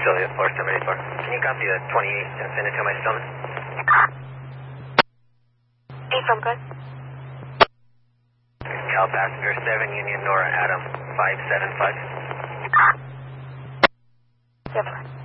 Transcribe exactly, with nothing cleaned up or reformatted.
Juliet four seven eight four. Can you copy the twenty-eight and send it to my stomach? Eight from good. Cal passenger seven Union Nora Adam five seven five. Different.